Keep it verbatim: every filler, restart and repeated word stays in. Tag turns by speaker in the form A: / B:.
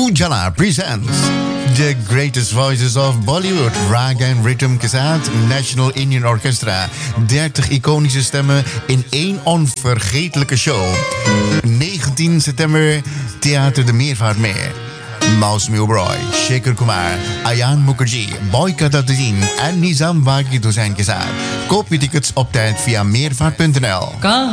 A: Ujala presents the greatest voices of Bollywood, raga en rhythm के साथ National Indian Orchestra. dertig iconische stemmen in één onvergetelijke show. negentien september, Theater de Meervaartmeer. Maus Milroy, Shekhar Kumar, Ayan Mukherjee, Boyka Dadin en Nizam Wagid Hussain के साथ. Koop je tickets op tijd via meervaart punt n l.